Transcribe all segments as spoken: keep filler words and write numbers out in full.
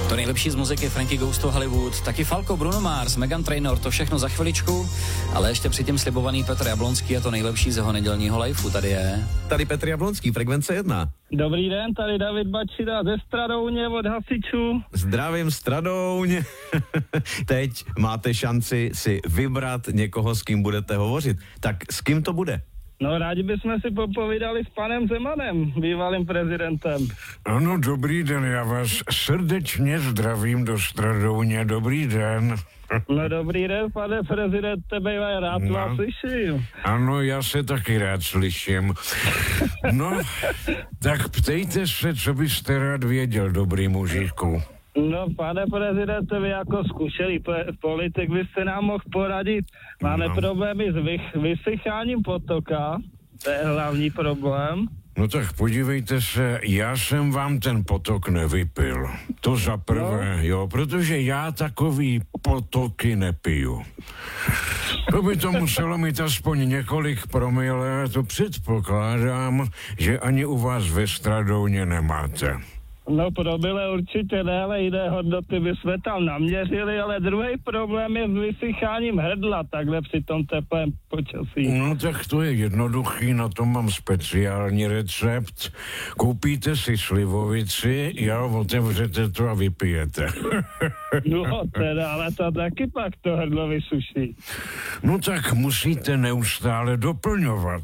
To nejlepší z muziky Frankie Goes to Hollywood, taky Falco, Bruno Mars, Meghan Trainor, to všechno za chviličku, ale ještě předtím slibovaný Petr Jablonský a to nejlepší z jeho nedělního lifeu, tady je. Tady Petr Jablonský, Frekvence jedna. Dobrý den, tady David Bačida ze Stradouně od hasičů. Zdravím Stradouň. Teď máte šanci si vybrat někoho, s kým budete hovořit. Tak s kým to bude? No rádi bychom si popovídali s panem Zemanem, bývalým prezidentem. Ano, dobrý den, já vás srdečně zdravím do Stradouně, dobrý den. No dobrý den, pane prezidente, bývaj, rád no. vás slyším. Ano, já se taky rád slyším. No, tak ptejte se, co byste rád věděl, dobrý mužíku. No, pane prezidente, vy jako zkušený politik byste nám mohl poradit. Máme no. problémy s vych- vysycháním potoka, to je hlavní problém. No tak podívejte se, já jsem vám ten potok nevypil. To za prvé, no. jo, protože já takový potoky nepiju. To by to muselo mít aspoň několik promile, to předpokládám, že ani u vás ve Stradouně nemáte. No promile určitě ne, ale jiné hodnoty bychom tam naměřili, ale druhý problém je s vysycháním hrdla takhle při tom teplém počasí. No tak to je jednoduchý, na to mám speciální recept. Koupíte si slivovici, jo, otevřete to a vypijete. No teda, ale to taky pak to hrdlo vysuší. No tak musíte neustále doplňovat.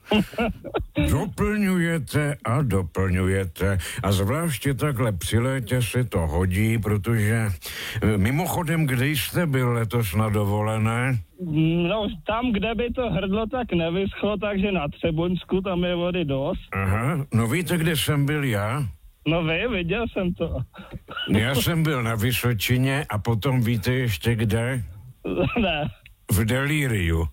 Doplňujete a doplňujete a zvláště takhle při létě se to hodí, protože mimochodem, kde jste byl letos na dovolené? No tam, kde by to hrdlo tak nevyschlo, takže na Třeboňsku, tam je vody dost. Aha, no víte, kde jsem byl já? No vy, viděl jsem to. Já jsem byl na Vysočině a potom víte ještě kde? Ne. V delíriu.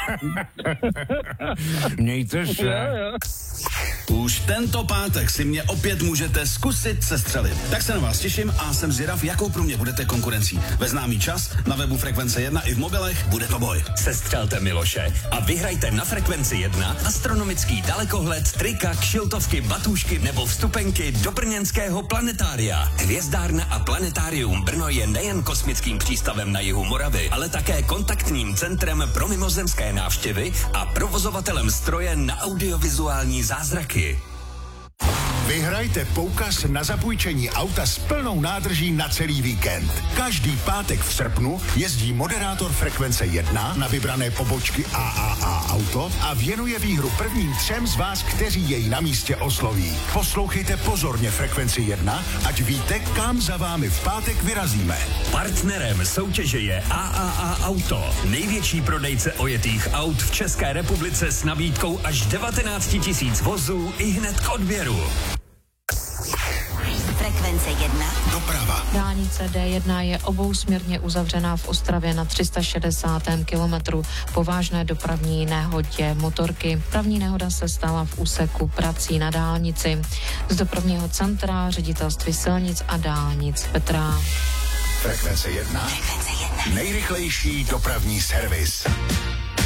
Mějte se. Jo, jo. Už tento pátek si mě opět můžete zkusit sestřelit. Tak se na vás těším a jsem zvědav, jakou pro mě budete konkurencí. Ve známý čas, na webu Frekvence jedna i v mobilech, bude to boj. Sestřelte Miloše a vyhrajte na Frekvenci jedna astronomický dalekohled, trika, kšiltovky, batůžky nebo vstupenky do brněnského planetária. Hvězdárna a planetárium Brno je nejen kosmickým přístavem na jihu Moravy, ale také kontaktním centrem pro mimozemské návštěvy a provozovatelem stroje na audiovizuální zázraky. Vyhrajte poukaz na zapůjčení auta s plnou nádrží na celý víkend. Každý pátek v srpnu jezdí moderátor Frekvence jedna na vybrané pobočky A A A Auto a věnuje výhru prvním třem z vás, kteří jej na místě osloví. Poslouchejte pozorně Frekvenci jedna, ať víte, kam za vámi v pátek vyrazíme. Partnerem soutěže je A A A Auto, největší prodejce ojetých aut v České republice s nabídkou až devatenáct tisíc vozů i hned k odběru. Frekvence jedna. Doprava. Dálnice D jedna je obousměrně uzavřená v Ostravě na tři sta šedesátém kilometru po vážné dopravní nehodě motorky. Pravní nehoda se stala v úseku prací na dálnici. Z dopravního centra Ředitelství silnic a dálnic Petra. Frekvence jedna. Frekvence jedna. Nejrychlejší dopravní servis.